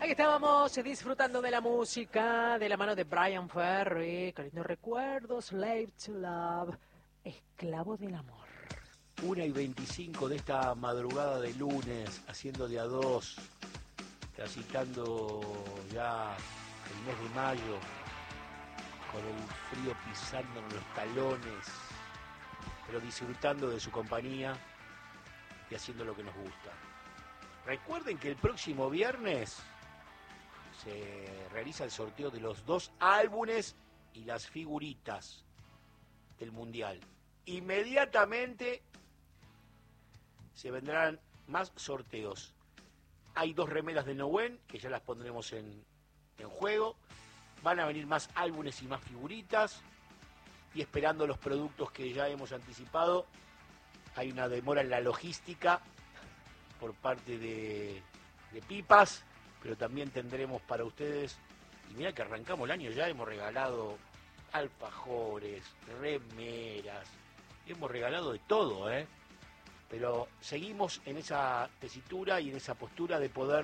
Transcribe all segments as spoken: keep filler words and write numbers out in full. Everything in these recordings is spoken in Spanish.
Aquí estábamos disfrutando de la música de la mano de Brian Ferry. Qué lindos recuerdos. Slave to Love. Esclavo del amor. Una y veinticinco de esta madrugada de lunes, haciendo de a dos, transitando ya el mes de mayo, con el frío pisándonos los talones, pero disfrutando de su compañía y haciendo lo que nos gusta. Recuerden que el próximo viernes se realiza el sorteo de los dos álbumes y las figuritas del Mundial. Inmediatamente se vendrán más sorteos. Hay dos remeras de Nowen, que ya las pondremos en, en juego. Van a venir más álbumes y más figuritas. Y esperando los productos que ya hemos anticipado, hay una demora en la logística por parte de, de Pipas, pero también tendremos para ustedes, y mira que arrancamos el año ya, hemos regalado alfajores, remeras, hemos regalado de todo, ¿eh? Pero seguimos en esa tesitura y en esa postura de poder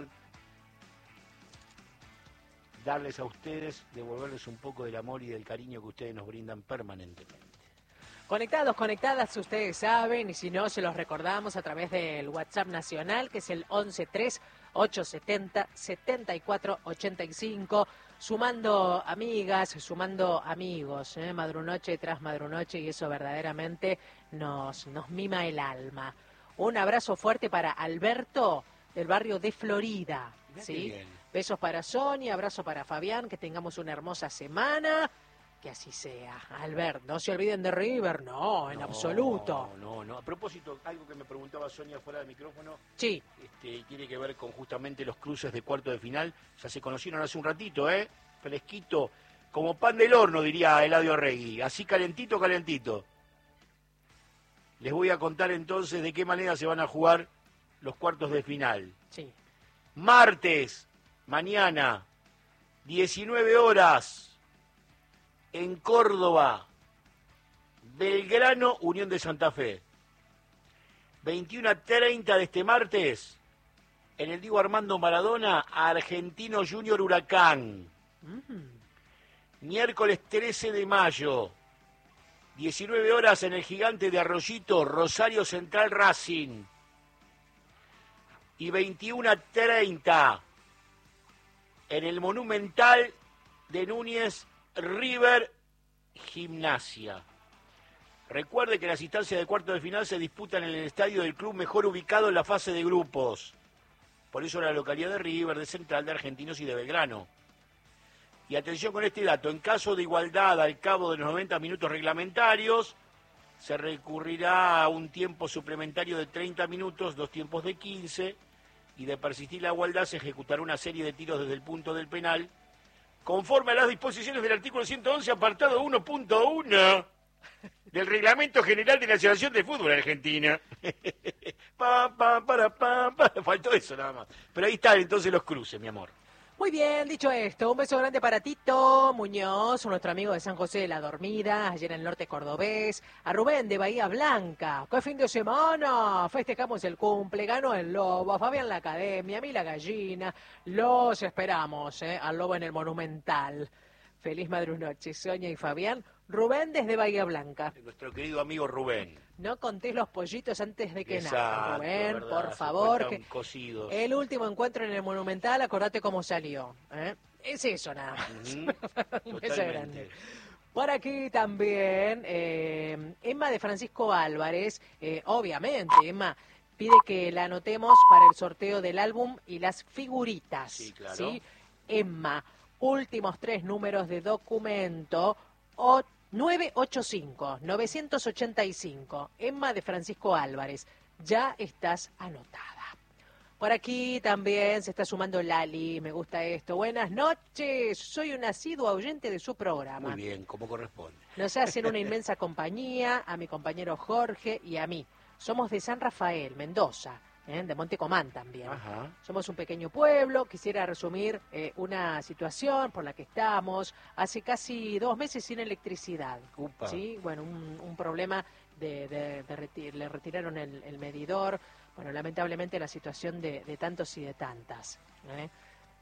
darles a ustedes, devolverles un poco del amor y del cariño que ustedes nos brindan permanentemente. Conectados, conectadas, ustedes saben, y si no, se los recordamos a través del WhatsApp nacional, que es el once tres ochocientos setenta setenta y cuatro ochenta y cinco, sumando amigas, sumando amigos, ¿eh? Madrunoche tras madrunoche, y eso verdaderamente nos, nos mima el alma. Un abrazo fuerte para Alberto, del barrio de Florida, ¿sí? Besos para Sonia, abrazo para Fabián, que tengamos una hermosa semana. Que así sea. Albert, no se olviden de River, no, en no, absoluto. No, no, a propósito, algo que me preguntaba Sonia fuera del micrófono, sí, este, tiene que ver con justamente los cruces de cuarto de final, ya se conocieron hace un ratito, ¿eh? Fresquito, como pan del horno, diría Eladio Regui, así calentito, calentito. Les voy a contar entonces de qué manera se van a jugar los cuartos de final. Sí. Martes, mañana, diecinueve horas, en Córdoba, Belgrano, Unión de Santa Fe. veintiuno a treinta de este martes, en el Diego Armando Maradona, Argentino Junior Huracán. Mm. Miércoles trece de mayo, diecinueve horas en el Gigante de Arroyito, Rosario Central Racing. Y veintiuno a treinta, en el Monumental de Núñez, River Gimnasia. Recuerde que las instancias de cuartos de final se disputan en el estadio del club mejor ubicado en la fase de grupos. Por eso la localidad de River, de Central, de Argentinos y de Belgrano. Y atención con este dato, en caso de igualdad al cabo de los noventa minutos reglamentarios, se recurrirá a un tiempo suplementario de treinta minutos, dos tiempos de quince, y de persistir la igualdad se ejecutará una serie de tiros desde el punto del penal, conforme a las disposiciones del artículo ciento once, apartado uno punto uno del Reglamento General de la Asociación de Fútbol Argentina. pa, pa, para, pa, pa. Faltó eso nada más. Pero ahí están entonces los cruces, mi amor. Muy bien, dicho esto, un beso grande para Tito Muñoz, nuestro amigo de San José de la Dormida, allá en el norte cordobés, a Rubén de Bahía Blanca. ¡Qué fin de semana! Festejamos el cumple, ganó el Lobo, a Fabián la Academia, a mí la Gallina. Los esperamos, ¿eh? Al Lobo en el Monumental. Feliz madrunoche, Sonia y Fabián. Rubén desde Bahía Blanca. Nuestro querido amigo Rubén. No contés los pollitos antes de que Exacto, nada, Rubén, verdad, por favor. Que cocidos. El último encuentro en el Monumental, acordate cómo salió. ¿eh? Es eso nada más. Uh-huh. Un beso grande. Por aquí también, eh, Emma de Francisco Álvarez, eh, obviamente, Emma pide que la anotemos para el sorteo del álbum y las figuritas. Sí, claro. ¿sí? Emma, últimos tres números de documento, o nueve ocho cinco, nueve ocho cinco, Emma de Francisco Álvarez, ya estás anotada. Por aquí también se está sumando Lali, me gusta esto. Buenas noches, soy un asiduo oyente de su programa. Muy bien, como corresponde. Nos hacen una inmensa compañía, a mi compañero Jorge y a mí. Somos de San Rafael, Mendoza. ¿eh? de Monte Comán también. Ajá. Somos un pequeño pueblo, quisiera resumir eh, una situación por la que estamos hace casi dos meses sin electricidad. Upa. ¿sí? Bueno, un, un problema de, de, de reti- le retiraron el, el medidor, bueno, lamentablemente la situación de, de tantos y de tantas. ¿eh?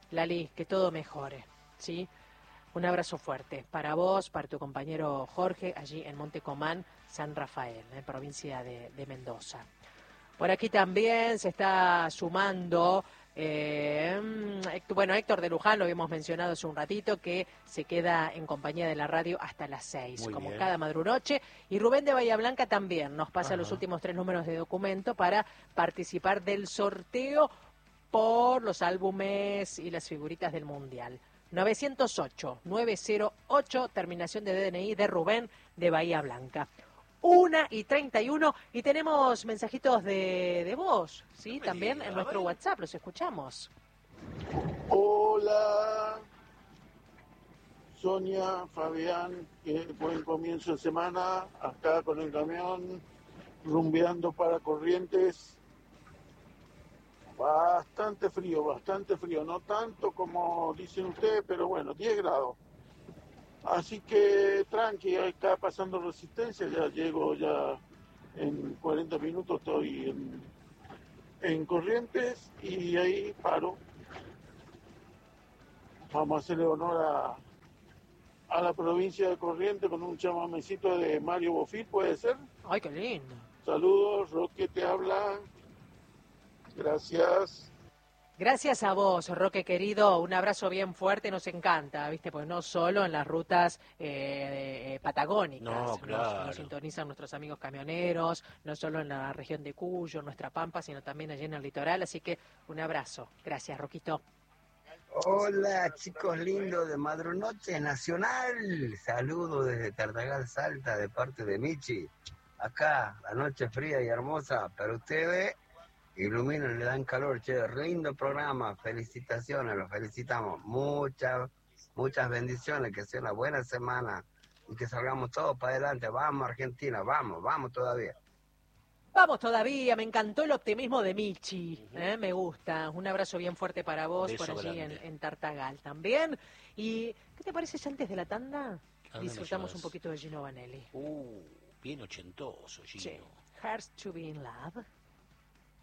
Lali, que todo mejore, ¿sí? Un abrazo fuerte para vos, para tu compañero Jorge, allí en Montecomán, San Rafael, en provincia de, de Mendoza. Por aquí también se está sumando, eh, bueno, Héctor de Luján, lo habíamos mencionado hace un ratito, que se queda en compañía de la radio hasta las seis, Muy como bien. cada madrunoche. Y Rubén de Bahía Blanca también nos pasa Ajá. los últimos tres números de documento para participar del sorteo por los álbumes y las figuritas del Mundial. novecientos ocho, novecientos ocho, terminación de D N I de Rubén de Bahía Blanca. Una y treinta y uno, y tenemos mensajitos de, de voz, ¿sí? No También diga, en nuestro WhatsApp, los escuchamos. Hola, Sonia, Fabián, qué buen comienzo de semana, acá con el camión, rumbeando para Corrientes. Bastante frío, bastante frío, no tanto como dicen ustedes, pero bueno, diez grados. Así que tranqui, acá pasando Resistencia, ya llego ya en cuarenta minutos, estoy en, en Corrientes y ahí paro. Vamos a hacerle honor a, a la provincia de Corrientes con un chamamecito de Mario Bofil, ¿puede ser? Ay, qué lindo. Saludos, Roque te habla. Gracias. Gracias a vos, Roque querido, un abrazo bien fuerte, nos encanta, ¿viste? Pues no solo en las rutas eh, patagónicas, no, claro. nos, nos sintonizan nuestros amigos camioneros, no solo en la región de Cuyo, nuestra Pampa, sino también allí en el litoral, así que un abrazo. Gracias, Roquito. Hola, chicos lindos de Madrunoche Nacional, saludos desde Tartagal, Salta, de parte de Michi. Acá, la noche fría y hermosa, pero ustedes iluminan, le dan calor, che, lindo programa, felicitaciones, los felicitamos, muchas, muchas bendiciones, que sea una buena semana y que salgamos todos para adelante, vamos Argentina, vamos, vamos todavía. Vamos todavía, me encantó el optimismo de Michi, uh-huh. ¿eh? Me gusta, un abrazo bien fuerte para vos por allí en, en Tartagal también. ¿Y qué te parece si antes de la tanda disfrutamos un poquito de Gino Vanelli? Uh, bien ochentoso, Gino. Sí. Hearts to be in love.